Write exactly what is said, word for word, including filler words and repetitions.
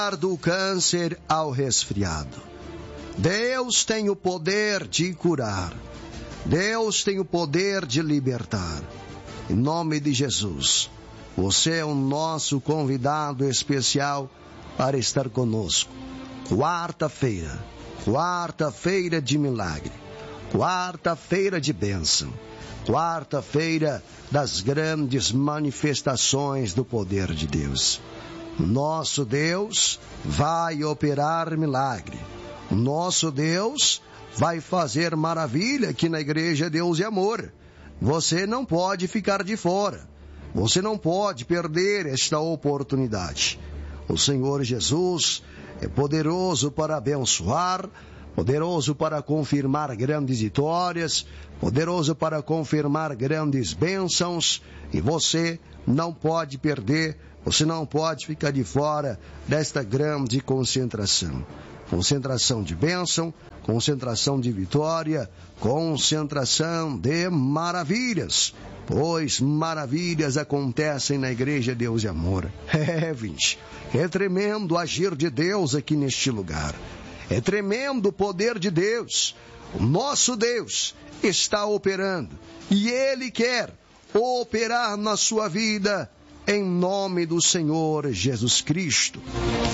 do câncer ao resfriado. Deus tem o poder de curar. Deus tem o poder de libertar. Em nome de Jesus, você é o nosso convidado especial para estar conosco. Quarta-feira, quarta-feira de milagre, quarta-feira de bênção, quarta-feira das grandes manifestações do poder de Deus. Nosso Deus vai operar milagre. Nosso Deus vai fazer maravilha aqui na Igreja Deus e Amor. Você não pode ficar de fora. Você não pode perder esta oportunidade. O Senhor Jesus é poderoso para abençoar, poderoso para confirmar grandes vitórias, poderoso para confirmar grandes bênçãos, e você não pode perder, você não pode ficar de fora desta grande concentração. Concentração de bênção, concentração de vitória, concentração de maravilhas, pois maravilhas acontecem na Igreja Deus e Amor. É, vinte, é tremendo agir de Deus aqui neste lugar. É tremendo o poder de Deus. O nosso Deus está operando e Ele quer operar na sua vida em nome do Senhor Jesus Cristo.